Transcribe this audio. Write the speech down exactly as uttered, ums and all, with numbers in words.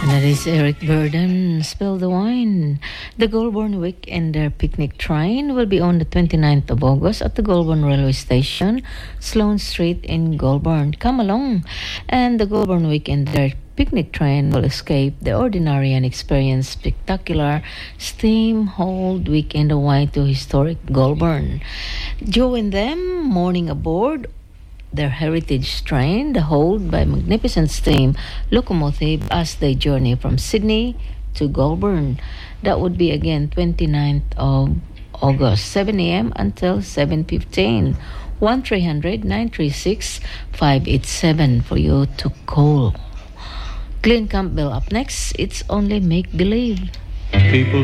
That is Eric Burden. Spill the wine. The Goulburn Weekender Picnic Train will be on the twenty-ninth of August at the Goulburn Railway Station, Sloane Street in Goulburn. Come along, and the Goulburn Weekender Picnic Train will escape the ordinary and experience spectacular steam-hauled weekend away to historic Goulburn. Join them morning aboard their heritage train, hauled by magnificent steam locomotive as they journey from Sydney to Goulburn. That would be again twenty-ninth of August, seven a.m. until seven fifteen. one three hundred nine three six five eight seven for you to call. Glenn Campbell up next. It's only make believe. People